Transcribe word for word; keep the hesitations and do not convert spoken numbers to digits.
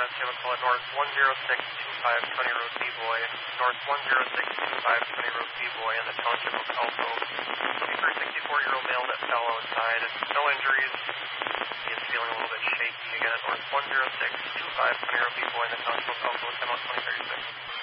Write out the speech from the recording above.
dispatch. You have a call at North one zero six two five County Road B-Boy. North one zero six two five County Road B-Boy in the township of Elko. Looking for a sixty-four-year-old male that fell outside. No injuries. He is feeling a little bit shaky. Again at North one zero six two five County Road B-Boy in the township of Elko. Come out twenty thirty-six.